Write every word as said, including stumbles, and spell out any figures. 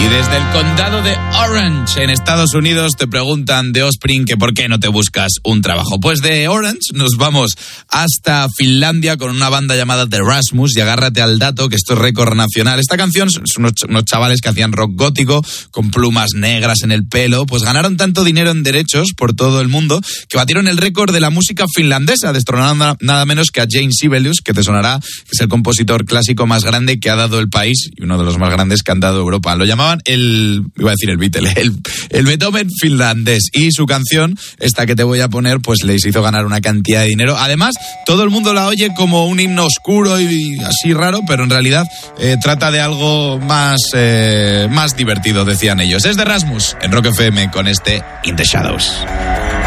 Y desde el condado de Orange, en Estados Unidos, te preguntan de Offspring que por qué no te buscas un trabajo. Pues de Orange nos vamos hasta Finlandia con una banda llamada The Rasmus, y agárrate al dato que esto es récord nacional. Esta canción son unos, unos chavales que hacían rock gótico con plumas negras en el pelo, pues ganaron tanto dinero en derechos por todo el mundo que batieron el récord de la música finlandesa, destronando nada menos que a James Sibelius, que te sonará, que es el compositor clásico más grande que ha dado el país y uno de los más grandes que han dado Europa. Lo llamaban el, iba a decir el Beatle, el, el Beethoven finlandés, y su canción, esta que te voy a poner, pues les hizo ganar una cantidad de dinero. Además, todo el mundo la oye como un himno oscuro y así raro, pero en realidad eh, trata de algo más, eh, más divertido, decían ellos. Es de Rasmus en Rock F M con este In the Shadows.